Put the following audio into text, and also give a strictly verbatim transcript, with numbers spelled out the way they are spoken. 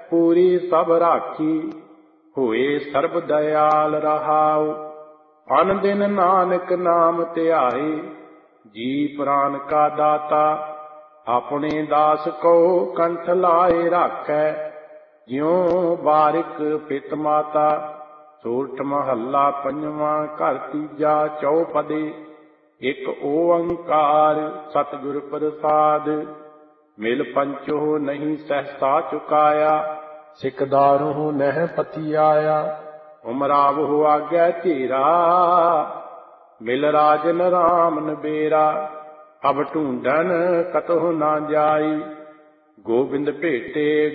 पूरी सब राखी, होए सर्ब दयाल रहाओ। अन दिन नानक नाम ध्याए, जी प्राण का दाता। अपने दास को कंठ लाए राखै, ज्यों बारिक पित माता। सोठ महला पंजवा घर तीजा चौपदे, एक ओंकार सतगुर प्रसाद। मिल पंचो नहीं सहसा चुकाया, सिकदारों नह पति आया। उमरावो आज्ञा तेरा, मिल राजन राम नबेरा। अब ढूंढन कतहु ना जाई, गोबिंद भेटे